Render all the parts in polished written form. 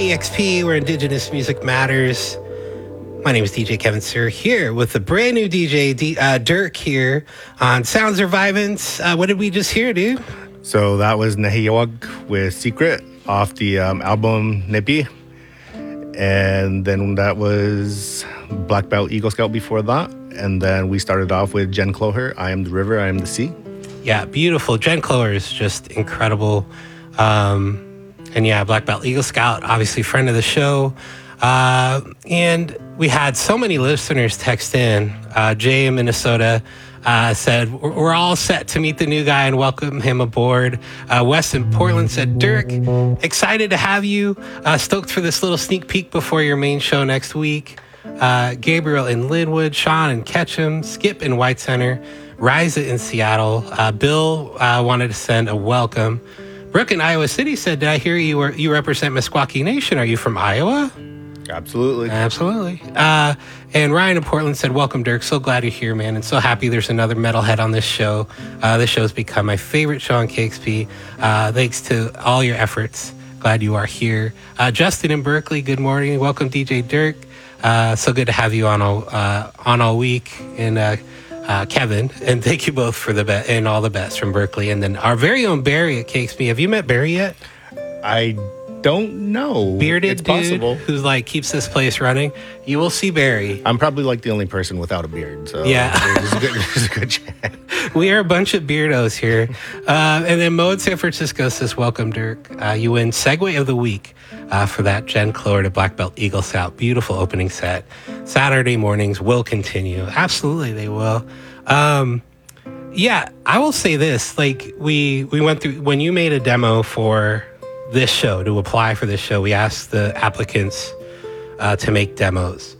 KEXP, where Indigenous Music Matters. My name is DJ Kevin Sir, here with the brand new DJ, Dirk, here on Sounds Revivance. What did we just hear, dude? So that was Nehiyawag with Secret off the album Nipi. And then that was Black Belt Eagle Scout before that. And then we started off with Jen Cloher, I Am the River, I Am the Sea. Yeah, beautiful. Jen Cloher is just incredible. And yeah, Black Belt Eagle Scout, obviously friend of the show. And we had so many listeners text in. Jay in Minnesota said, we're all set to meet the new guy and welcome him aboard. Wes in Portland said, Dirk, excited to have you. Stoked for this little sneak peek before your main show next week. Gabriel in Linwood, Sean in Ketchum, Skip in White Center, Riza in Seattle. Bill wanted to send a welcome. Brooke in Iowa City said, did I hear you represent Meskwaki Nation? Are you from Iowa? Absolutely. Absolutely. And Ryan in Portland said, welcome, Dirk. So glad you're here, man. And so happy there's another metalhead on this show. This show's become my favorite show on KXP. Thanks to all your efforts. Glad you are here. Justin in Berkeley, good morning. Welcome, DJ Dirk. So good to have you on all week. And Kevin, and thank you both for and all the best from Berkeley. And then our very own Barry at KXP. Have you met Barry yet? I don't know. Bearded it's dude possible. Who's like keeps this place running. You will see Barry. I'm probably like the only person without a beard, so yeah, there's a good chance. We are a bunch of beardos here. And then Mo in San Francisco says, welcome, Dirk. You win Segway of the Week for that Jen Cloher to Black Belt Eagle Scout. Beautiful opening set. Saturday mornings will continue. Absolutely, they will. Yeah, I will say this. Like, we went through, when you made a demo for this show, to apply for this show, we asked the applicants to make demos.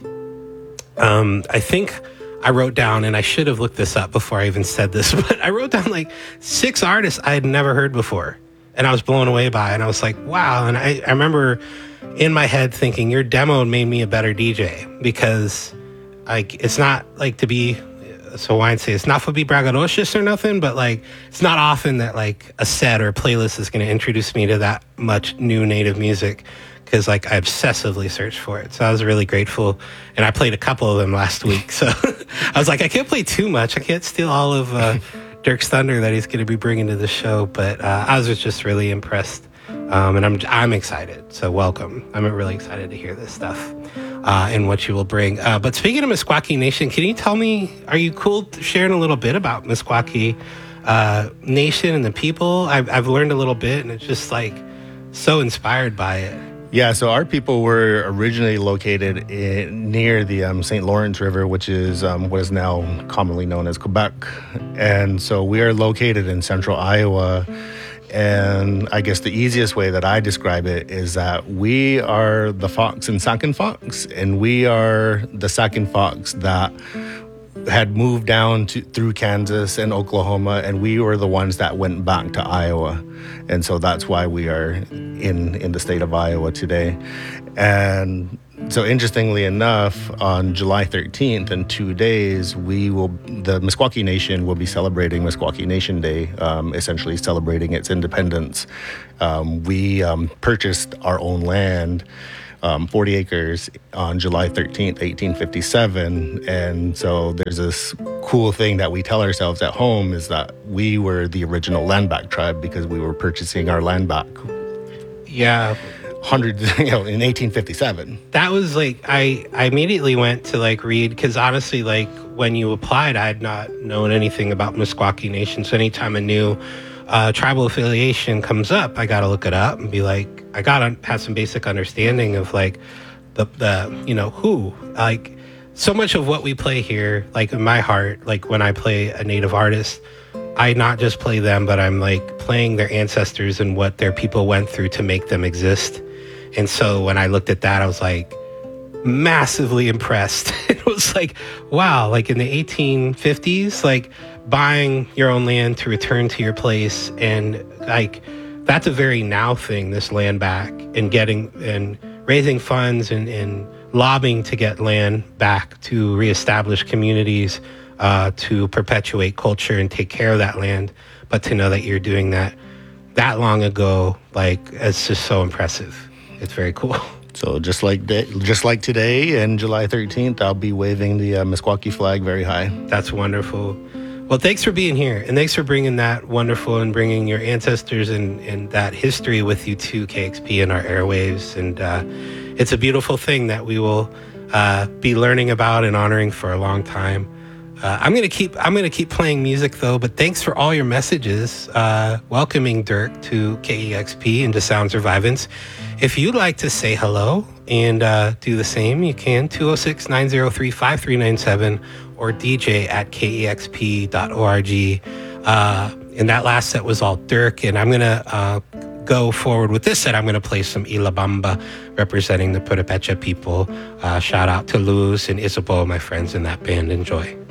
I think I wrote down, and I should have looked this up before I even said this, but I wrote down like 6 artists I had never heard before. And I was blown away by it. And I was like, wow. And I remember in my head thinking, your demo made me a better DJ, because like, it's not like to be, so I'd say it's not for be braggadocious or nothing, but like, it's not often that like a set or a playlist is going to introduce me to that much new native music, because like I obsessively searched for it. So I was really grateful, and I played a couple of them last week. So I was like, I can't play too much. I can't steal all of Dirk's thunder that he's going to be bringing to the show. But I was just really impressed, and I'm excited. So welcome. I'm really excited to hear this stuff and what you will bring. But speaking of Meskwaki Nation, can you tell me, are you cool sharing a little bit about Meskwaki Nation and the people? I've learned a little bit, and it's just like so inspired by it. Yeah, so our people were originally located near the St. Lawrence River, which is what is now commonly known as Quebec. And so we are located in central Iowa. And I guess the easiest way that I describe it is that we are the Fox and Sac and Fox, and we are the Sac and Fox that had moved down through Kansas and Oklahoma, and we were the ones that went back to Iowa. And so that's why we are in the state of Iowa today. And so interestingly enough, on July 13th, in 2 days, the Meskwaki Nation will be celebrating Meskwaki Nation Day, essentially celebrating its independence. We purchased our own land, 40 acres, on July 13th, 1857. And so there's this cool thing that we tell ourselves at home, is that we were the original land back tribe, because we were purchasing our land back. Yeah. In 1857. That was like, I immediately went to like read, because honestly, like when you applied, I had not known anything about Meskwaki Nation. So anytime a new tribal affiliation comes up, I got to look it up and be like, I got to have some basic understanding of like the who, like so much of what we play here, like in my heart, like when I play a native artist, I not just play them, but I'm like playing their ancestors and what their people went through to make them exist. And so when I looked at that, I was like massively impressed. It was like, wow, like in the 1850s, like buying your own land to return to your place. And like, that's a very now thing, this land back, and getting and raising funds and lobbying to get land back to reestablish communities, to perpetuate culture and take care of that land. But to know that you're doing that long ago, like, it's just so impressive. It's very cool. So just like today and July 13th, I'll be waving the Meskwaki flag very high. That's wonderful. Well, thanks for being here, and thanks for bringing that wonderful and bringing your ancestors and that history with you to KEXP and our airwaves. And it's a beautiful thing that we will be learning about and honoring for a long time. I'm gonna keep playing music though, but thanks for all your messages welcoming Dirk to KEXP and to Sounds Revivance. If you'd like to say hello and do the same, you can 206-903-5397 or dj@kexp.org. And that last set was all Dirk, and I'm gonna go forward with this set. I'm gonna play some Ilabamba representing the Purepecha people. Shout out to Luz and Isabel, my friends in that band. Enjoy.